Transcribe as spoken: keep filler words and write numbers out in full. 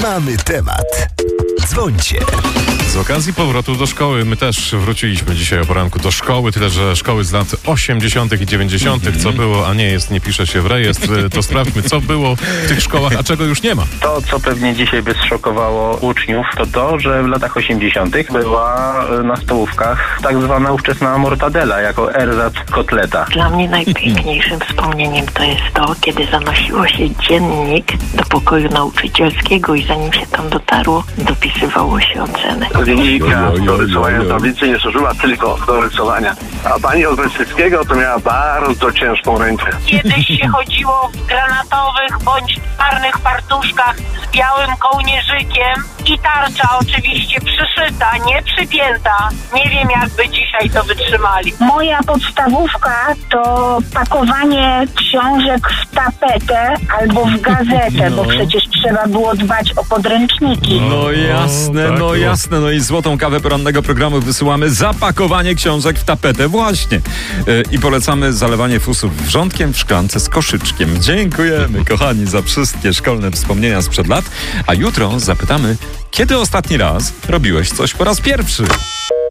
Mamy temat. Dzwońcie. Z okazji powrotu do szkoły my też wróciliśmy dzisiaj o poranku do szkoły, tyle że szkoły z lat osiemdziesiątych i dziewięćdziesiątych. Co było, a nie jest, nie pisze się w rejestr. To sprawdźmy, co było w tych szkołach, a czego już nie ma. To, co pewnie dzisiaj by zszokowało uczniów, to to, że w latach osiemdziesiątych była na stołówkach tak zwana ówczesna mortadela, jako ersatz kotleta. Dla mnie najpiękniejszym wspomnieniem to jest to, kiedy zanosiło się dziennik do pokoju nauczycielskiego i zanim się tam dotarło, dopisywało się oceny. Linijka do rysowania tablicy nie służyła tylko do rysowania. A pani od wszystkiego to miała bardzo ciężką rękę. Kiedyś się chodziło w granatowych bądź czarnych fartuszkach z białym kołnierzykiem i tarcza oczywiście przyszyta, nie przypięta. Nie wiem, jakby dzisiaj to wytrzymali. Moja podstawówka to pakowanie książek w tapetę albo w gazetę, bo przecież trzeba było dbać o podręczniki. No jasne, tak no było. jasne. No i złotą kawę porannego programu wysyłamy zapakowanie książek w tapetę właśnie. Yy, I polecamy zalewanie fusów wrzątkiem w szklance z koszyczkiem. Dziękujemy, kochani, za wszystkie szkolne wspomnienia sprzed lat. A jutro zapytamy, kiedy ostatni raz robiłeś coś po raz pierwszy?